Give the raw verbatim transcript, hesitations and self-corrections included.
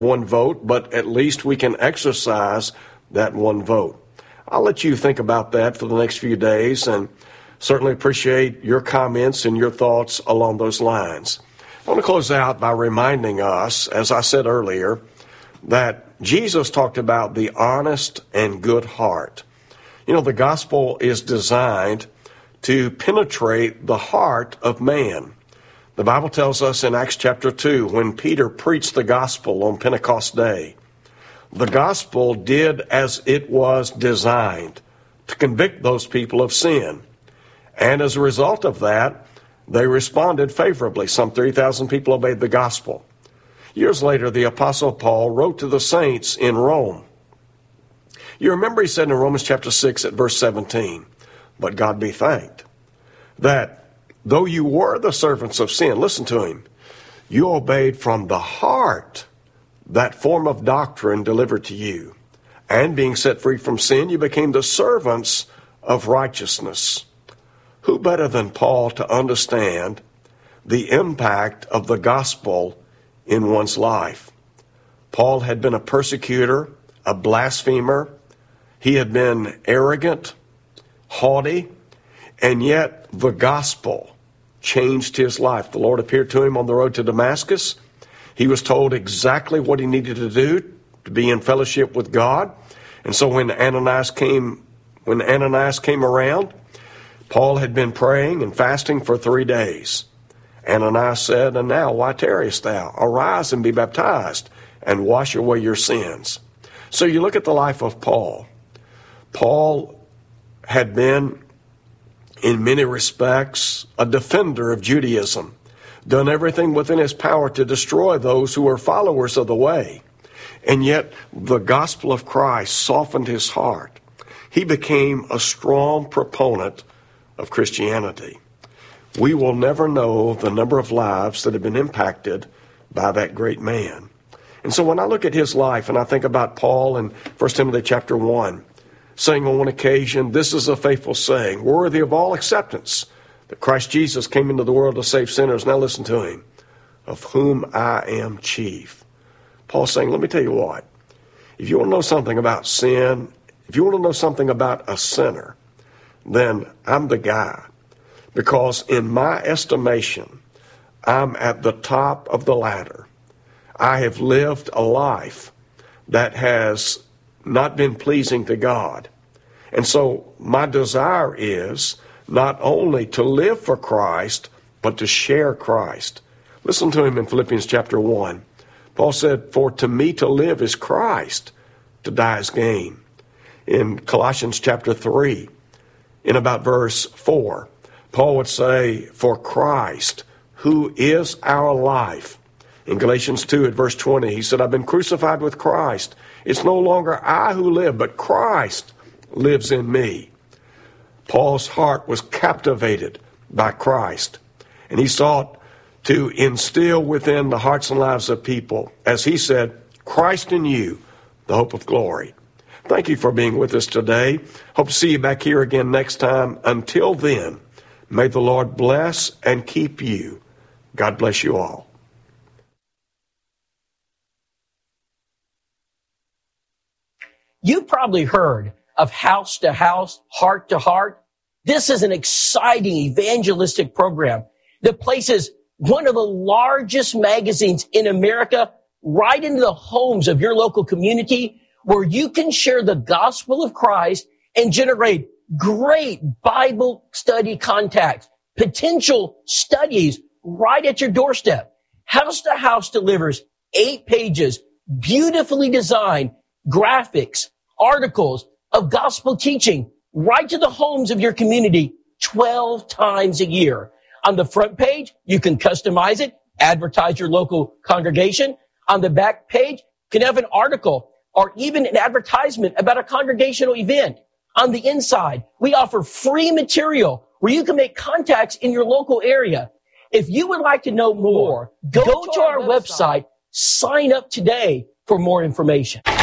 one vote, but at least we can exercise that one vote. I'll let you think about that for the next few days and certainly appreciate your comments and your thoughts along those lines. I want to close out by reminding us, as I said earlier, that Jesus talked about the honest and good heart. You know, the gospel is designed to penetrate the heart of man. The Bible tells us in Acts chapter two, when Peter preached the gospel on Pentecost Day, the gospel did as it was designed, to convict those people of sin. And as a result of that, they responded favorably. Some three thousand people obeyed the gospel. Years later, the Apostle Paul wrote to the saints in Rome. You remember he said in Romans chapter six at verse seventeen, "But God be thanked, that though you were the servants of sin," listen to him, "you obeyed from the heart that form of doctrine delivered to you. And being set free from sin, you became the servants of righteousness." Who better than Paul to understand the impact of the gospel in one's life? Paul had been a persecutor, a blasphemer. He had been arrogant, haughty, and yet the gospel changed his life. The Lord appeared to him on the road to Damascus. He was told exactly what he needed to do to be in fellowship with God. And so when Ananias came, when Ananias came around, Paul had been praying and fasting for three days. Ananias said, "And now why tarriest thou? Arise and be baptized and wash away your sins." So you look at the life of Paul. Paul had been, in many respects, a defender of Judaism, done everything within his power to destroy those who were followers of the way. And yet the gospel of Christ softened his heart. He became a strong proponent of Christianity. We will never know the number of lives that have been impacted by that great man. And so when I look at his life and I think about Paul in First Timothy chapter one, saying on one occasion, "This is a faithful saying, worthy of all acceptance, that Christ Jesus came into the world to save sinners." Now listen to him, "of whom I am chief." Paul's saying, let me tell you what, if you want to know something about sin, if you want to know something about a sinner, then I'm the guy. Because in my estimation, I'm at the top of the ladder. I have lived a life that has not been pleasing to God. And so my desire is not only to live for Christ, but to share Christ. Listen to him in Philippians chapter one. Paul said, "For to me to live is Christ, to die is gain." In Colossians chapter three, in about verse four, Paul would say, "For Christ, who is our life." In Galatians two at verse twenty, he said, "I've been crucified with Christ. It's no longer I who live, but Christ lives in me." Paul's heart was captivated by Christ, and he sought to instill within the hearts and lives of people, as he said, "Christ in you, the hope of glory." Thank you for being with us today. Hope to see you back here again next time. Until then, may the Lord bless and keep you. God bless you all. You've probably heard of House to House, Heart to Heart. This is an exciting evangelistic program that places one of the largest magazines in America right into the homes of your local community, where you can share the gospel of Christ and generate great Bible study contacts, potential studies right at your doorstep. House to House delivers eight pages, beautifully designed graphics, articles of gospel teaching right to the homes of your community twelve times a year. On the front page, you can customize it, advertise your local congregation. On the back page, you can have an article or even an advertisement about a congregational event. On the inside, we offer free material where you can make contacts in your local area. If you would like to know more, go, go to our website, sign up today for more information.